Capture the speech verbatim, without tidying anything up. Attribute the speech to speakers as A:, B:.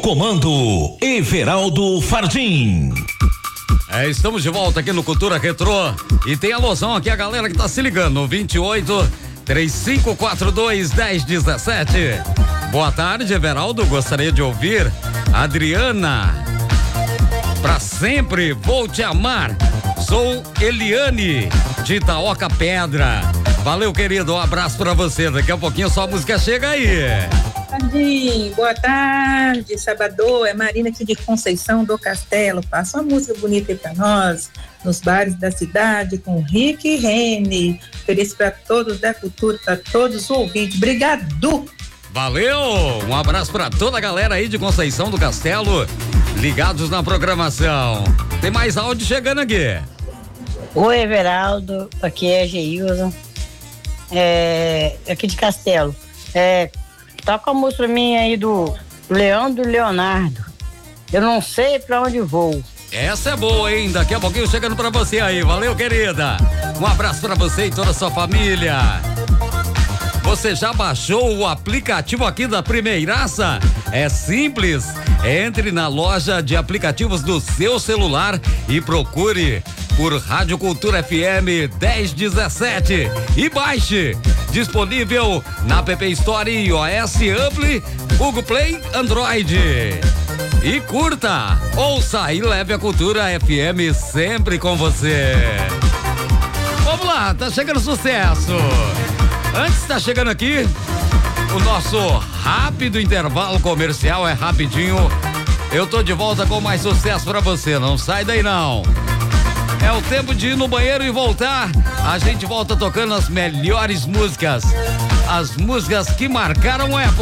A: Comando Everaldo Fardim.
B: É, estamos de volta aqui no Cultura Retrô e tem alusão aqui a galera que tá se ligando, vinte e oito, três cinco quatro dois, dez dezessete. Boa tarde, Everaldo, gostaria de ouvir Adriana. Pra sempre vou te amar. Sou Eliane de Itaoca Pedra. Valeu, querido, um abraço pra você. Daqui a pouquinho só a música chega aí.
C: Jardim, boa tarde, Sabadão, é Marina aqui de Conceição do Castelo. Passa uma música bonita aí pra nós, nos bares da cidade, com Rick e Rene. Feliz pra todos da cultura, pra todos os ouvintes. Obrigado!
B: Valeu! Um abraço pra toda a galera aí de Conceição do Castelo, ligados na programação. Tem mais áudio chegando aqui.
D: Oi, Everaldo, aqui é Geilson, é, aqui de Castelo. É, toca a música minha aí do Leandro Leonardo. Eu não sei pra onde vou.
B: Essa é boa, hein? Daqui a pouquinho chegando pra você aí. Valeu, querida. Um abraço pra você e toda a sua família. Você já baixou o aplicativo aqui da Primeiraça? É simples. Entre na loja de aplicativos do seu celular e procure por Rádio Cultura F M dez dezessete e baixe. Disponível na App Store, iOS, Apple, Google Play, Android. E curta, ouça e leve a Cultura F M sempre com você. Vamos lá, tá chegando sucesso. Antes tá chegando aqui o nosso rápido intervalo comercial, é rapidinho. Eu tô de volta com mais sucesso pra você, não sai daí não. É o tempo de ir no banheiro e voltar. A gente volta tocando as melhores músicas, as músicas que marcaram a época.